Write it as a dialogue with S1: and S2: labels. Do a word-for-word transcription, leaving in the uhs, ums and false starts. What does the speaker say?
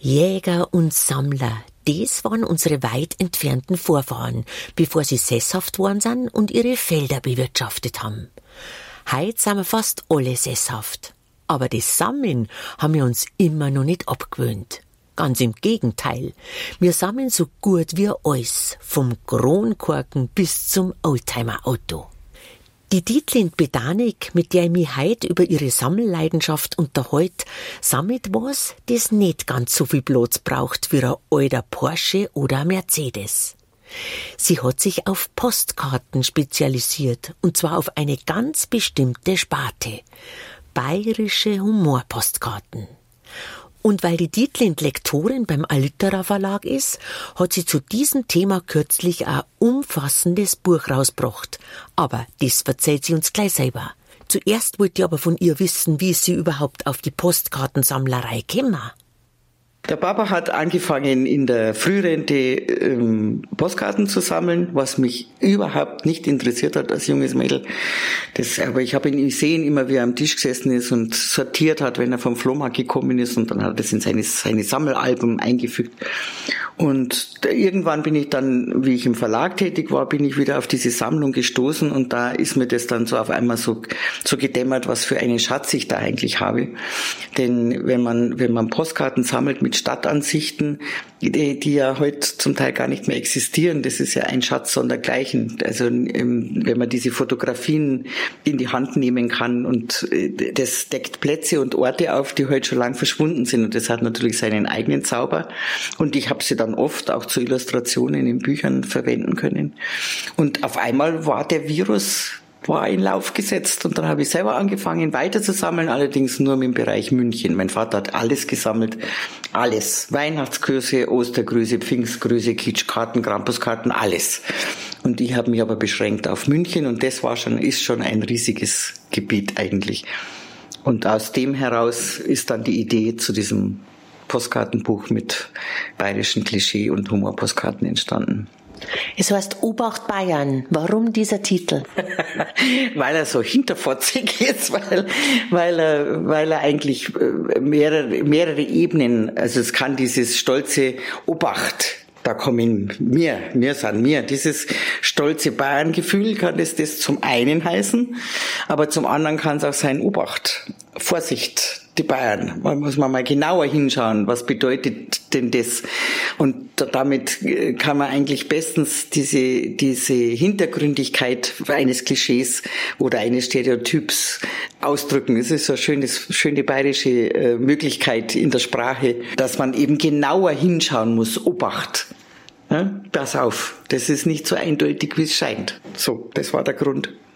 S1: Jäger und Sammler, das waren unsere weit entfernten Vorfahren, bevor sie sesshaft worden sind und ihre Felder bewirtschaftet haben. Heute sind wir fast alle sesshaft. Aber das Sammeln haben wir uns immer noch nicht abgewöhnt. Ganz im Gegenteil. Wir sammeln so gut wie alles, vom Kronkorken bis zum Oldtimer-Auto. Die Dietlind Bedanik, mit der ich mich heute über ihre Sammelleidenschaft unterhalte, sammelt was, das nicht ganz so viel Platz braucht wie ein alter Porsche oder ein Mercedes. Sie hat sich auf Postkarten spezialisiert, und zwar auf eine ganz bestimmte Sparte. Bayerische Humorpostkarten. Und weil die Dietlind Lektorin beim Alitera Verlag ist, hat sie zu diesem Thema kürzlich ein umfassendes Buch rausgebracht. Aber das erzählt sie uns gleich selber. Zuerst wollte ich aber von ihr wissen, wie sie überhaupt auf die Postkartensammlerei käme.
S2: Der Papa hat angefangen, in der Frührente ähm, Postkarten zu sammeln, was mich überhaupt nicht interessiert hat als junges Mädel. Das, aber ich habe ihn gesehen, immer wie er am Tisch gesessen ist und sortiert hat, wenn er vom Flohmarkt gekommen ist, und dann hat er das in seine, seine Sammelalbum eingefügt. Und irgendwann bin ich dann, wie ich im Verlag tätig war, bin ich wieder auf diese Sammlung gestoßen, und da ist mir das dann so auf einmal so, so gedämmert, was für einen Schatz ich da eigentlich habe. Denn wenn man, wenn man Postkarten sammelt mit Stadtansichten, die, die ja heute zum Teil gar nicht mehr existieren, das ist ja ein Schatz sondergleichen. Also wenn man diese Fotografien in die Hand nehmen kann, und das deckt Plätze und Orte auf, die heute schon lang verschwunden sind, und das hat natürlich seinen eigenen Zauber, und ich habe sie dann oft auch zu Illustrationen in Büchern verwenden können. Und auf einmal war der Virus war in Lauf gesetzt, und dann habe ich selber angefangen weiter zu sammeln, allerdings nur im Bereich München. Mein Vater hat alles gesammelt, alles. Weihnachtsgrüße, Ostergrüße, Pfingstgrüße, Kitschkarten, Krampuskarten, alles. Und ich habe mich aber beschränkt auf München, und das war schon, ist schon ein riesiges Gebiet eigentlich. Und aus dem heraus ist dann die Idee zu diesem Postkartenbuch mit bayerischen Klischee- und Humorpostkarten entstanden.
S1: Es heißt Obacht Bayern. Warum dieser Titel?
S2: Weil er so hinterfotzig ist, weil, weil er, weil er eigentlich mehrere, mehrere Ebenen, also es kann dieses stolze Obacht, da kommen mir, mir sind mir, dieses stolze Bayern-Gefühl kann es das zum einen heißen, aber zum anderen kann es auch sein Obacht, Vorsicht, die Bayern. Da muss man mal genauer hinschauen, was bedeutet denn das? Und damit kann man eigentlich bestens diese, diese Hintergründigkeit eines Klischees oder eines Stereotyps ausdrücken. Es ist so eine schönes, schöne bayerische äh, Möglichkeit in der Sprache, dass man eben genauer hinschauen muss. Obacht. Ja, pass auf, das ist nicht so eindeutig, wie es scheint. So, das war der Grund.